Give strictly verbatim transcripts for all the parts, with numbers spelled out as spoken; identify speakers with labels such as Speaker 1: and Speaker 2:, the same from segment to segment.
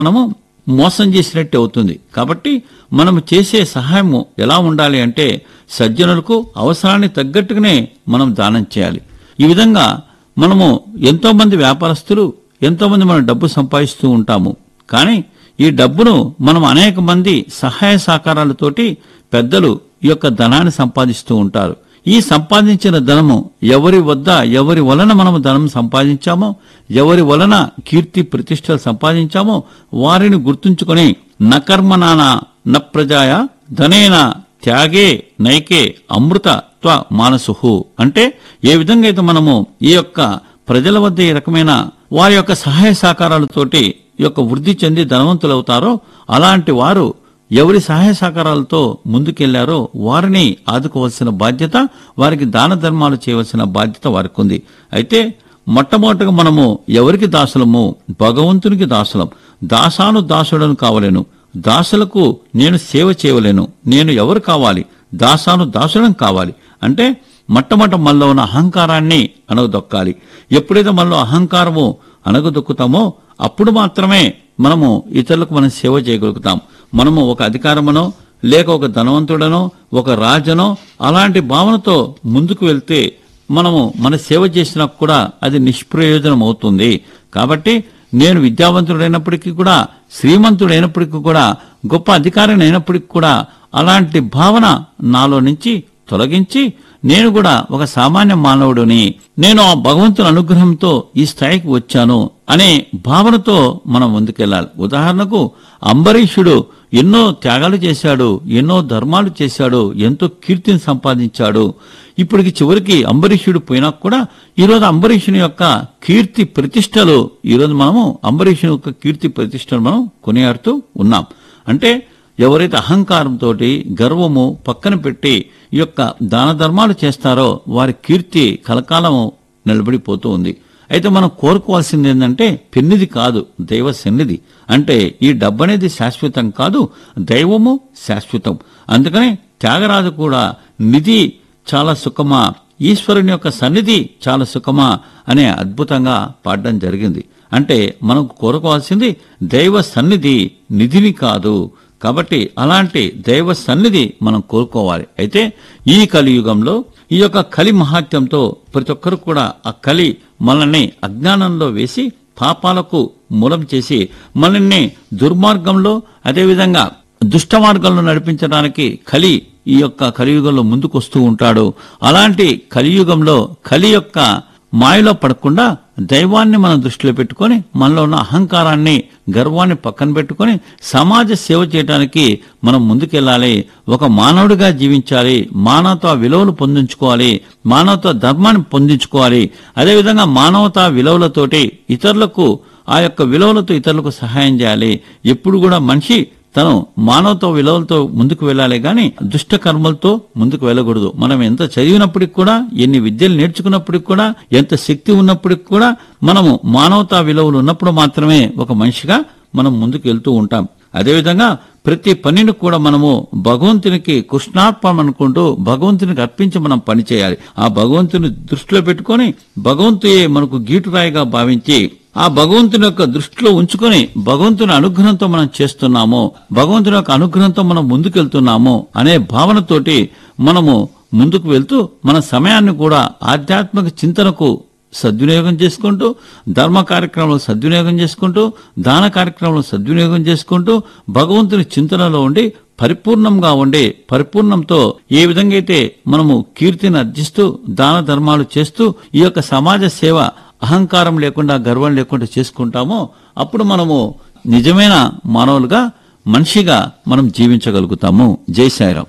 Speaker 1: మనము మోసం చేసినట్టు అవుతుంది. కాబట్టి మనము చేసే సహాయము ఎలా ఉండాలి అంటే సజ్జనులకు అవసరానికి తగ్గట్టుగానే మనం దానం చేయాలి. ఈ విధంగా మనము ఎంతో మంది వ్యాపారస్తులు ఎంతో మంది మనం డబ్బు సంపాదిస్తూ ఉంటాము. కానీ ఈ డబ్బును మనం అనేక మంది సహాయ సహకారాలతోటి పెద్దలు ఈ యొక్క ధనాన్ని సంపాదిస్తూ ఉంటారు. ఈ సంపాదించిన ధనము ఎవరి వద్ద ఎవరి వలన మనము ధనం సంపాదించామో, ఎవరి వలన కీర్తి ప్రతిష్టలు సంపాదించామో వారిని గుర్తుంచుకొని నకర్మనాన న ప్రజాయ ధనేన త్యాగే నైకే అమృత త్వ మానసుహు అంటే ఏ విధంగా అయితే మనము ఈ యొక్క ప్రజల వద్ద ఈ రకమైన వారి యొక్క సహాయ సహకారాలతోటి ఈ యొక్క వృద్ధి చెంది ధనవంతులవుతారో అలాంటి వారు ఎవరి సహాయ సహకారాలతో ముందుకెళ్లారో వారిని ఆదుకోవాల్సిన బాధ్యత, వారికి దాన ధర్మాలు చేయవలసిన బాధ్యత వారికి ఉంది. అయితే మొట్టమొదటిగా మనము ఎవరికి దాసులము? భగవంతునికి దాసులం. దాసాను దాసుడను కావలేను, దాసులకు నేను సేవ చేయవలేను. నేను ఎవరు కావాలి? దాసాను దాసుడం కావాలి. అంటే మొట్టమొదట మనలో ఉన్న అహంకారాన్ని అణగదొక్కాలి. ఎప్పుడైతే మనలో అహంకారము అణగదొక్కుతామో అప్పుడు మాత్రమే మనము ఇతరులకు మనం సేవ చేయగలుగుతాం. మనము ఒక అధికారమనో లేక ఒక ధనవంతుడనో ఒక రాజనో అలాంటి భావనతో ముందుకు వెళ్తే మనము మన సేవ చేసినా కూడా అది నిష్ప్రయోజనం అవుతుంది. కాబట్టి నేను విద్యావంతుడైనప్పటికీ కూడా, శ్రీమంతుడైనప్పటికీ కూడా, గొప్ప అధికారిని అయినప్పటికీ కూడా అలాంటి భావన నాలో నుంచి తొలగించి నేను కూడా ఒక సామాన్య మానవుడిని, నేను ఆ భగవంతుని అనుగ్రహంతో ఈ స్థాయికి వచ్చాను అనే భావనతో మనం ముందుకెళ్లాలి. ఉదాహరణకు అంబరీషుడు ఎన్నో త్యాగాలు చేశాడు, ఎన్నో ధర్మాలు చేశాడు, ఎంతో కీర్తిని సంపాదించాడు. ఇప్పటికి చివరికి అంబరీషుడు పోయినా కూడా ఈరోజు అంబరీషుని యొక్క కీర్తి ప్రతిష్టలు ఈరోజు మనము అంబరీషుని యొక్క కీర్తి ప్రతిష్టలు మనం కొనియాడుతూ ఉన్నాం. అంటే ఎవరైతే అహంకారంతో గర్వము పక్కన పెట్టి ఈ యొక్క దాన ధర్మాలు చేస్తారో వారి కీర్తి కలకాలము నిలబడిపోతూ ఉంది. అయితే మనం కోరుకోవాల్సింది ఏంటంటే పెన్నిది కాదు, దైవ సన్నిధి. అంటే ఈ డబ్బు అనేది శాశ్వతం కాదు, దైవము శాశ్వతం. అందుకని త్యాగరాజు కూడా నిధి చాలా సుఖమా, ఈశ్వరుని యొక్క సన్నిధి చాలా సుఖమా అనే అద్భుతంగా పాడడం జరిగింది. అంటే మనం కోరుకోవాల్సింది దైవ సన్నిధి, నిధిని కాదు. కాబట్టి అలాంటి దైవ సన్నిధి మనం కోరుకోవాలి. అయితే ఈ కలియుగంలో ఈ యొక్క కలి మహాత్యంతో ప్రతి ఒక్కరు కూడా ఆ కలి మనల్ని అజ్ఞానంలో వేసి పాపాలకు మూలం చేసి మనల్ని దుర్మార్గంలో అదేవిధంగా దుష్ట మార్గంలో నడిపించడానికి కలి ఈ యొక్క కలియుగంలో ముందుకు వస్తూ ఉంటాడు. అలాంటి కలియుగంలో కలి యొక్క మాయలో పడకుండా దైవాన్ని మనం దృష్టిలో పెట్టుకొని మనలో ఉన్న అహంకారాన్ని గర్వాన్ని పక్కన పెట్టుకొని సమాజ సేవ చేయడానికి మనం ముందుకెళ్లాలి. ఒక మానవుడిగా జీవించాలి, మానవతా విలువలు పొందించుకోవాలి, మానవతా ధర్మాన్ని పొందించుకోవాలి. అదేవిధంగా మానవతా విలువలతోటి ఇతరులకు ఆ యొక్క విలువలతో ఇతరులకు సహాయం చేయాలి. ఎప్పుడు కూడా మనిషి తను మానవత విలువలతో ముందుకు వెళ్ళాలి గాని దుష్ట కర్మలతో ముందుకు వెళ్ళకూడదు. మనం ఎంత చదివినప్పటికి కూడా, ఎన్ని విద్యలు నేర్చుకున్నప్పటికి కూడా, ఎంత శక్తి ఉన్నప్పటికి కూడా మనము మానవతా విలువలు ఉన్నప్పుడు మాత్రమే ఒక మనిషిగా మనం ముందుకు వెళ్తూ ఉంటాం. అదేవిధంగా ప్రతి పనిని కూడా మనము భగవంతునికి కృష్ణార్పణం అనుకుంటూ భగవంతునికి అర్పించి మనం పని చేయాలి. ఆ భగవంతుని దృష్టిలో పెట్టుకొని భగవంతుయే మనకు గీటురాయిగా భావించి ఆ భగవంతుని యొక్క దృష్టిలో ఉంచుకొని భగవంతుని అనుగ్రహంతో మనం చేస్తున్నాము, భగవంతుని యొక్క అనుగ్రహంతో మనం ముందుకెళ్తున్నాము అనే భావనతోటి మనము ముందుకు వెళ్తూ మన సమయాన్ని కూడా ఆధ్యాత్మిక చింతనకు సద్వినియోగం చేసుకుంటూ, ధర్మ కార్యక్రమాలు సద్వినియోగం చేసుకుంటూ, దాన కార్యక్రమాలు సద్వినియోగం చేసుకుంటూ భగవంతుని చింతనలో ఉండి పరిపూర్ణంగా ఉండి పరిపూర్ణంతో ఏ విధంగా అయితే మనము కీర్తిని అర్జిస్తూ దాన ధర్మాలు చేస్తూ ఈ యొక్క సమాజ సేవ అహంకారం లేకుండా గర్వం లేకుండా చేసుకుంటామో అప్పుడు మనము నిజమైన మానవులుగా మనిషిగా మనం జీవించగలుగుతాము. జై సాయిరాం.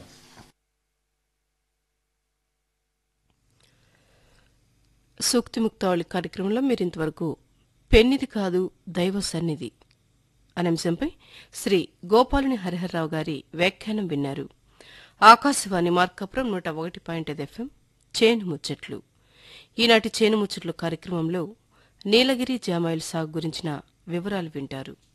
Speaker 2: సూక్తి ముక్తావళి కార్యక్రమంలో మీరు ఇంతవరకు పెన్నిది కాదు దైవ సన్నిధి అనే అంశంపై శ్రీ గోపాలుని హరిహర్రావు గారి వ్యాఖ్యానం విన్నారు. ఆకాశవాణి మార్కాపురం నూట ఒకటి పాయింట్ ఐదు ఎఫ్ఎం చేను ముచ్చట్లు. ఈనాటి చేను ముచ్చట్లు కార్యక్రమంలో నీలగిరి జామాయిల్ సాగు గురించిన వివరాలు వింటారు.